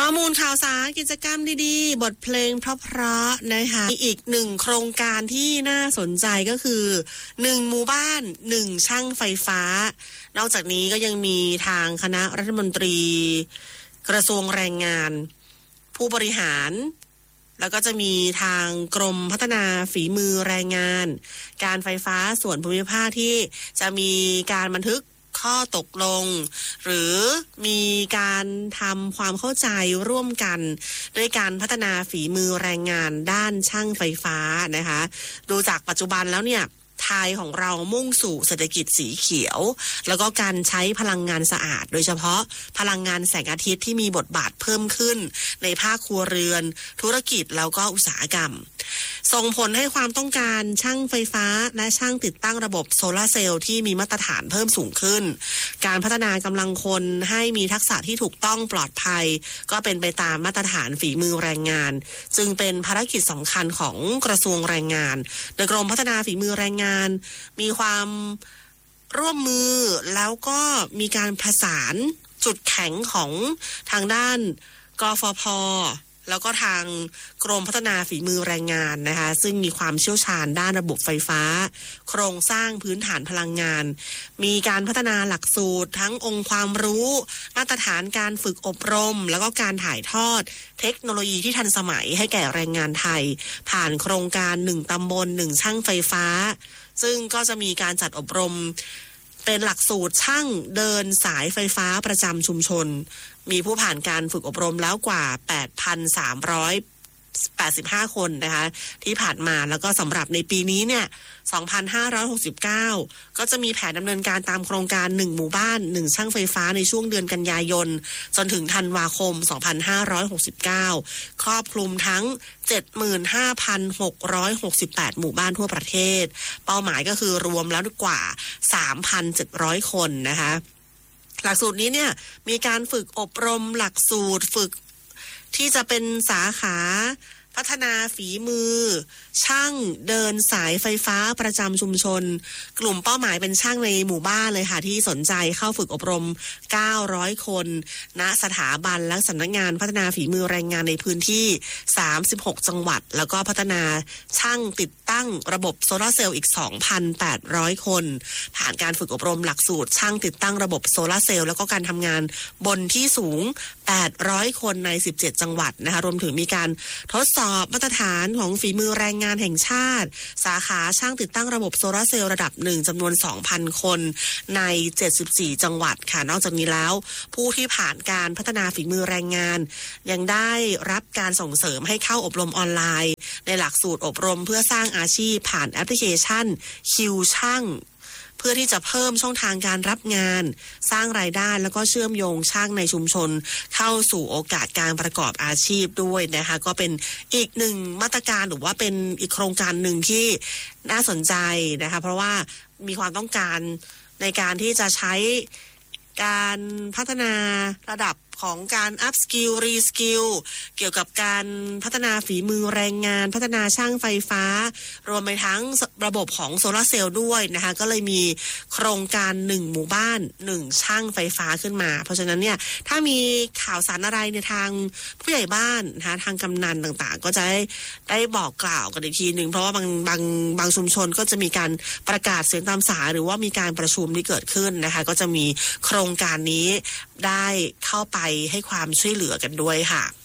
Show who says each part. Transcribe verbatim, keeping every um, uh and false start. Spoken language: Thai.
Speaker 1: ข้อมูลข่าวสารกิจกรรมดีๆบทเพลงเพราะๆนะคะอีกหนึ่งโครงการที่น่าสนใจก็คือหนึ่งหมู่บ้านหนึ่งช่างไฟฟ้านอกจากนี้ก็ยังมีทางคณะรัฐมนตรีกระทรวงแรงงานผู้บริหารแล้วก็จะมีทางกรมพัฒนาฝีมือแรงงานการไฟฟ้าส่วนภูมิภาคที่จะมีการบันทึกข้อตกลงหรือมีการทำความเข้าใจร่วมกันด้วยการพัฒนาฝีมือแรงงานด้านช่างไฟฟ้านะคะดูจากปัจจุบันแล้วเนี่ยไทยของเรามุ่งสู่เศรษฐกิจสีเขียวแล้วก็การใช้พลังงานสะอาดโดยเฉพาะพลังงานแสงอาทิตย์ที่มีบทบาทเพิ่มขึ้นในภาคครัวเรือนธุรกิจแล้วก็อุตสาหกรรมส่งผลให้ความต้องการช่างไฟฟ้าและช่างติดตั้งระบบโซลาร์เซลล์ที่มีมาตรฐานเพิ่มสูงขึ้นการพัฒนากำลังคนให้มีทักษะที่ถูกต้องปลอดภัยก็เป็นไปตามมาตรฐานฝีมือแรงงานจึงเป็นภารกิจสำคัญของกระทรวงแรงงานโดยกรมพัฒนาฝีมือแรงงานมีความร่วมมือแล้วก็มีการประสานจุดแข็งของทางด้านกฟผ.แล้วก็ทางกรมพัฒนาฝีมือแรงงานนะคะซึ่งมีความเชี่ยวชาญด้านระบบไฟฟ้าโครงสร้างพื้นฐานพลังงานมีการพัฒนาหลักสูตรทั้งองค์ความรู้มาตรฐานการฝึกอบรมแล้วก็การถ่ายทอดเทคโนโลยีที่ทันสมัยให้แก่แรงงานไทยผ่านโครงการหนึ่งตำบลหนึ่งช่างไฟฟ้าซึ่งก็จะมีการจัดอบรมเป็นหลักสูตรช่างเดินสายไฟฟ้าประจำชุมชนมีผู้ผ่านการฝึกอบรมแล้วกว่า แปดพันสามร้อยแปดสิบห้า คนนะคะที่ผ่านมาแล้วก็สำหรับในปีนี้เนี่ยสองพันห้าร้อยหกสิบเก้าก็จะมีแผนดำเนินการตามโครงการหนึ่งหมู่บ้านหนึ่งช่างไฟฟ้าในช่วงเดือนกันยายนจนถึงธันวาคมสองพันห้าร้อยหกสิบเก้าครอบคลุมทั้ง เจ็ดหมื่นห้าพันหกร้อยหกสิบแปด หมู่บ้านทั่วประเทศเป้าหมายก็คือรวมแล้วกว่า สามพันเจ็ดร้อย คนนะคะหลักสูตรนี้เนี่ยมีการฝึกอบรมหลักสูตรฝึกที่จะเป็นสาขาพัฒนาฝีมือช่างเดินสายไฟฟ้าประจำชุมชนกลุ่มเป้าหมายเป็นช่างในหมู่บ้านเลยค่ะที่สนใจเข้าฝึกอบรมเก้าร้อยคนณสถาบันและสำนักงานพัฒนาฝีมือแรงงานในพื้นที่สามสิบหกจังหวัดแล้วก็พัฒนาช่างติดตั้งระบบโซลาร์เซลล์อีก สองพันแปดร้อย คนผ่านการฝึกอบรมหลักสูตรช่างติดตั้งระบบโซลาร์เซลล์แล้วก็การทำงานบนที่สูงแปดร้อยคนในสิบเจ็ดจังหวัดนะคะรวมถึงมีการทดสอบมาตรฐานของฝีมือแรงงานแห่งชาติสาขาช่างติดตั้งระบบโซลาร์เซลล์ระดับหนึ่งจำนวน สองพัน คนในเจ็ดสิบสี่จังหวัดค่ะนอกจากนี้แล้วผู้ที่ผ่านการพัฒนาฝีมือแรงงานยังได้รับการส่งเสริมให้เข้าอบรมออนไลน์ในหลักสูตรอบรมเพื่อสร้างอาชีพผ่านแอปพลิเคชันคิวช่างเพื่อที่จะเพิ่มช่องทางการรับงานสร้างรายได้แล้วก็เชื่อมโยงช่างในชุมชนเข้าสู่โอกาสการประกอบอาชีพด้วยนะคะก็เป็นอีกหนึ่งมาตรการหรือว่าเป็นอีกโครงการหนึ่งที่น่าสนใจนะคะเพราะว่ามีความต้องการในการที่จะใช้การพัฒนาระดับของการอัพสกิลรีสกิลเกี่ยวกับการพัฒนาฝีมือแรงงานพัฒนาช่างไฟฟ้ารวมไปทั้งระบบของโซลาร์เซลล์ด้วยนะคะก็เลยมีโครงการหนึ่งหมู่บ้านหนึ่งช่างไฟฟ้าขึ้นมาเพราะฉะนั้นเนี่ยถ้ามีข่าวสารอะไรในทางผู้ใหญ่บ้านนะคะทางกำนันต่างๆก็จะได้ได้บอกกล่าวกันอีกทีหนึ่งเพราะว่าบางบางบางชุมชนก็จะมีการประกาศเสียงตามสายหรือว่ามีการประชุมที่เกิดขึ้นนะคะก็จะมีโครงการนี้ได้เข้าไปให้ความช่วยเหลือกันด้วยค่ะ